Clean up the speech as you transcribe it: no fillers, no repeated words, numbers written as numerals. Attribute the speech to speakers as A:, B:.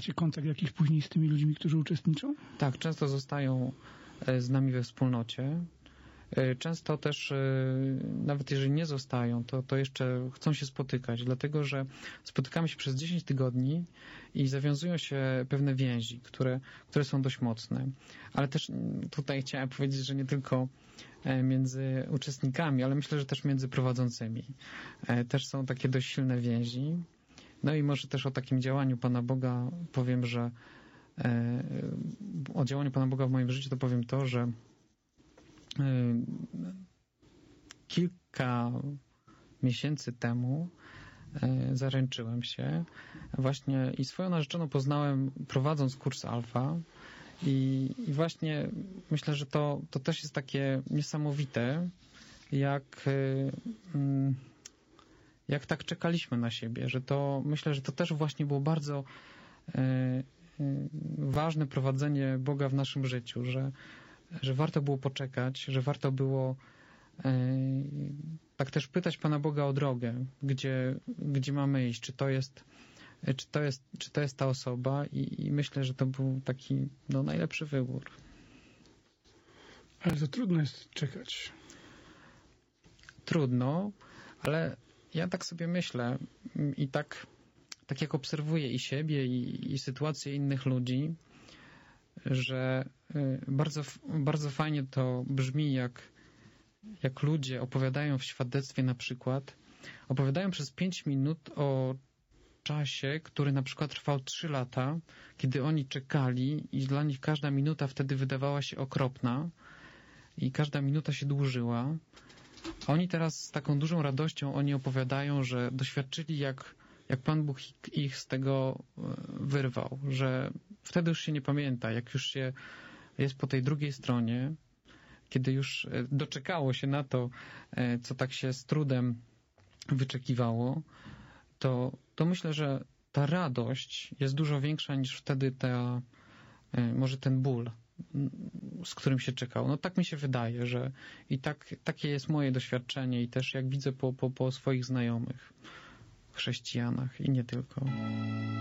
A: macie kontakt jakiś później z tymi ludźmi, którzy uczestniczą?
B: Tak, często zostają z nami we wspólnocie. Często też, nawet jeżeli nie zostają, to jeszcze chcą się spotykać, dlatego że spotykamy się przez 10 tygodni i zawiązują się pewne więzi, które są dość mocne. Ale też tutaj chciałem powiedzieć, że nie tylko między uczestnikami, ale myślę, że też między prowadzącymi. Też są takie dość silne więzi. No i może też o takim działaniu Pana Boga powiem, że o działaniu Pana Boga w moim życiu to powiem to, że kilka miesięcy temu zaręczyłem się właśnie i swoją narzeczoną poznałem prowadząc kurs Alfa i właśnie myślę, że to też jest takie niesamowite, jak tak czekaliśmy na siebie, że to myślę, że to też właśnie było bardzo ważne prowadzenie Boga w naszym życiu, że warto było poczekać, że warto było tak też pytać Pana Boga o drogę, gdzie mamy iść, czy to jest ta osoba i myślę, że to był taki najlepszy wybór.
A: Ale to trudno jest czekać.
B: Trudno, ale ja tak sobie myślę i tak jak obserwuję i siebie i sytuację innych ludzi, że bardzo, bardzo fajnie to brzmi, jak ludzie opowiadają w świadectwie na przykład, opowiadają przez 5 minut o czasie, który na przykład trwał 3 lata, kiedy oni czekali i dla nich każda minuta wtedy wydawała się okropna i każda minuta się dłużyła. A oni teraz z taką dużą radością oni opowiadają, że doświadczyli jak Pan Bóg ich z tego wyrwał, że wtedy już się nie pamięta, jak już się jest po tej drugiej stronie, kiedy już doczekało się na to, co tak się z trudem wyczekiwało, to myślę, że ta radość jest dużo większa niż wtedy może ten ból, z którym się czekał. No tak mi się wydaje, że i takie jest moje doświadczenie i też jak widzę po swoich znajomych chrześcijanach i nie tylko.